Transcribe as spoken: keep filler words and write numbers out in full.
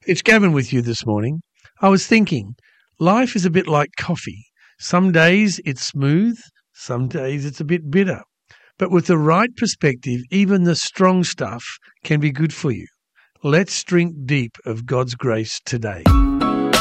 It's Gavin with you this morning. I was thinking, life is a bit like coffee. Some days it's smooth, some days it's a bit bitter. But with the right perspective, even the strong stuff can be good for you. Let's drink deep of God's grace today.